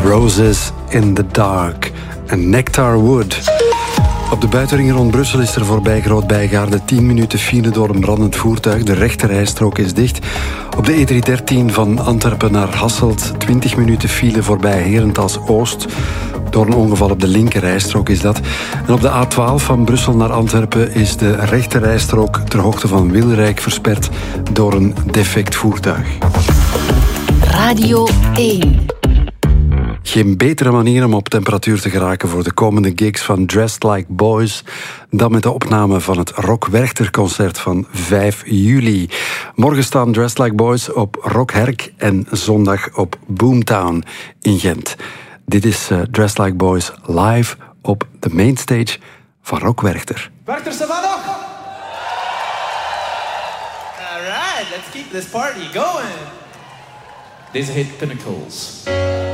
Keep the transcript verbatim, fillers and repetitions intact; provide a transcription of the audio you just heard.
Roses in the Dark en Nectar Wood. Op de buitenring rond Brussel is er voorbij Groot-Bijgaarde tien minuten file door een brandend voertuig. De rechterrijstrook is dicht. Op de E driehonderddertien van Antwerpen naar Hasselt twintig minuten file voorbij Herentals-Oost. Door een ongeval op de linkerrijstrook is dat. En op de A twaalf van Brussel naar Antwerpen is de rechterrijstrook ter hoogte van Wilrijk versperd door een defect voertuig. Radio één. Geen betere manier om op temperatuur te geraken voor de komende gigs van Dressed Like Boys dan met de opname van het Rock Werchter-concert van vijf juli. Morgen staan Dressed Like Boys op Rock Herk en zondag op Boomtown in Gent. Dit is uh, Dressed Like Boys live op de mainstage van Rock Werchter. Werchter, ze van nog? Alright, let's keep this party going. Deze heet Pinnacles.